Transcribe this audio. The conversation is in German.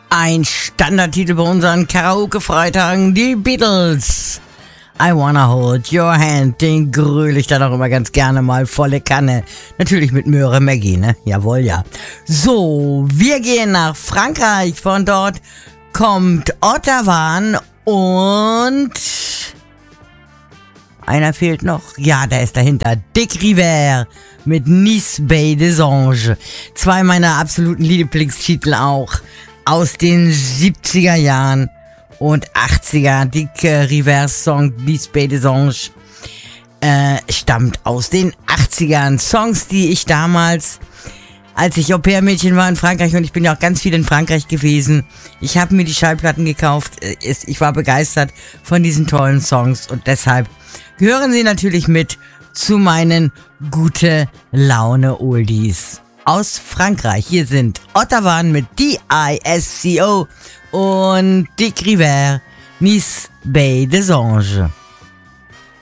Ein Standardtitel bei unseren Karaoke-Freitagen, die Beatles. I Wanna Hold Your Hand, den gröle ich dann auch immer ganz gerne mal volle Kanne. Natürlich mit Möhre Maggie, ne? Jawohl, ja. So, wir gehen nach Frankreich. Von dort kommt Ottavan und... einer fehlt noch. Ja, der ist dahinter. Dick Rivers mit Nice Bay des Anges. Zwei meiner absoluten Lieblingstitel auch. Aus den 70er Jahren und 80er. Dick Rivers Song Nice Bay des Anges stammt aus den 80ern. Songs, die ich damals, als ich Au-pair-Mädchen war in Frankreich, und ich bin ja auch ganz viel in Frankreich gewesen, ich habe mir die Schallplatten gekauft. Ich war begeistert von diesen tollen Songs und deshalb hören Sie natürlich mit zu meinen gute Laune Oldies aus Frankreich. Hier sind Ottavan mit DISCO und Dick Rivers, Nice Bay des Anges.